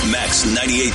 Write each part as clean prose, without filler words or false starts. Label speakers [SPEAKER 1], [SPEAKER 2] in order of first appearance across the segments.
[SPEAKER 1] Max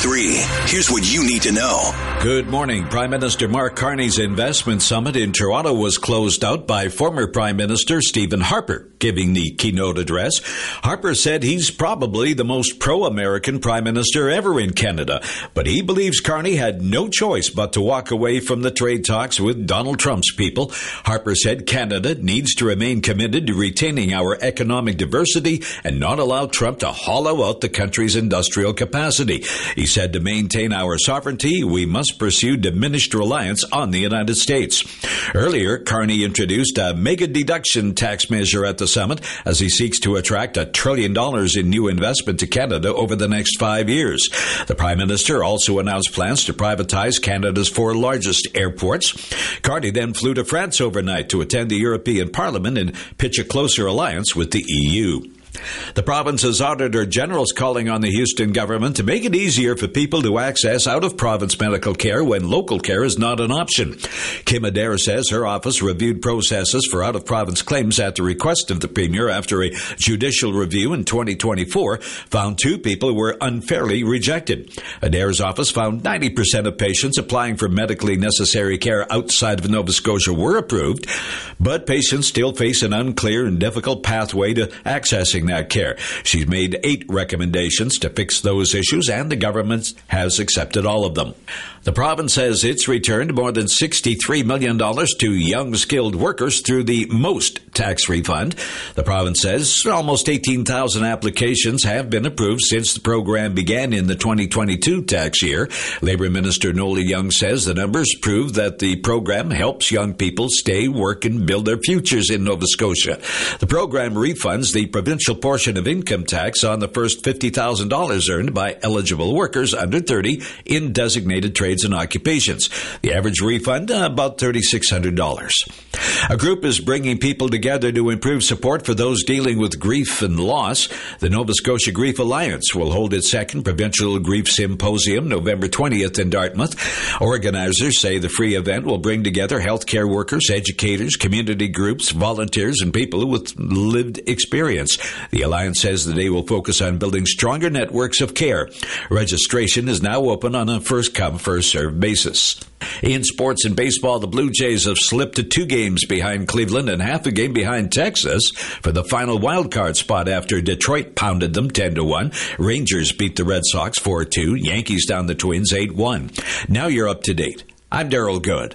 [SPEAKER 1] 98.3. Here's what you need to know.
[SPEAKER 2] Good morning. Prime Minister Mark Carney's investment summit in Toronto was closed out by former Prime Minister Stephen Harper. Giving the keynote address, Harper said he's probably the most pro-American Prime Minister ever in Canada, but he believes Carney had no choice but to walk away from the trade talks with Donald Trump's people. Harper said Canada needs to remain committed to retaining our economic diversity and not allow Trump to hollow out the country's industrial capacity. He said to maintain our sovereignty, we must pursue diminished reliance on the United States. Earlier, Carney introduced a mega deduction tax measure at the summit as he seeks to attract $1 trillion in new investment to Canada over the next 5 years. The Prime Minister also announced plans to privatize Canada's 4 largest airports. Carney then flew to France overnight to attend the European Parliament and pitch a closer alliance with the EU. The province's Auditor General is calling on the Houston government to make it easier for people to access out-of-province medical care when local care is not an option. Kim Adair says her office reviewed processes for out-of-province claims at the request of the Premier after a judicial review in 2024 found 2 people were unfairly rejected. Adair's office found 90% of patients applying for medically necessary care outside of Nova Scotia were approved, but patients still face an unclear and difficult pathway to accessing that care. She's made 8 recommendations to fix those issues, and the government has accepted all of them. The province says it's returned more than $63 million to young skilled workers through the MOST tax refund. The province says almost 18,000 applications have been approved since the program began in the 2022 tax year. Labour Minister Nola Young says the numbers prove that the program helps young people stay, work, and build their futures in Nova Scotia. The program refunds the provincial portion of income tax on the first $50,000 earned by eligible workers under 30 in designated trades and occupations. The average refund, about $3,600. A group is bringing people together to improve support for those dealing with grief and loss. The Nova Scotia Grief Alliance will hold its second provincial grief symposium November 20th in Dartmouth. Organizers say the free event will bring together healthcare workers, educators, community groups, volunteers, and people with lived experience. The Alliance says the day will focus on building stronger networks of care. Registration is now open on a first-come, first-served basis. In sports and baseball, the Blue Jays have slipped to 2 games behind Cleveland and half a game behind Texas for the final wildcard spot after Detroit pounded them 10-1. Rangers beat the Red Sox 4-2. Yankees down the Twins 8-1. Now you're up to date. I'm Daryl Good.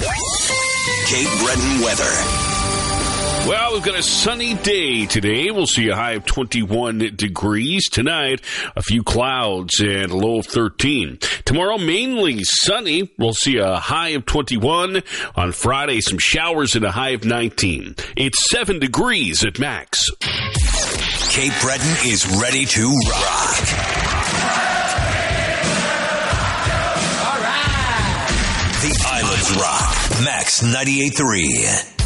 [SPEAKER 1] Cape Breton weather.
[SPEAKER 3] Well, we've got a sunny day today. We'll see a high of 21 degrees. Tonight, a few clouds and a low of 13. Tomorrow, mainly sunny. We'll see a high of 21. On Friday, some showers and a high of 19. It's 7 degrees at max.
[SPEAKER 1] Cape Breton is ready to rock. All right. The Islands Rock. Max 98.3.